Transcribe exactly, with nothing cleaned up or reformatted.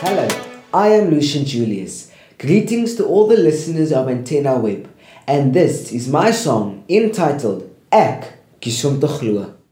Hello, I am Lucian Julius. Greetings to all the listeners of Antenna Web, and this is my song entitled Ek Kisum Te Glo.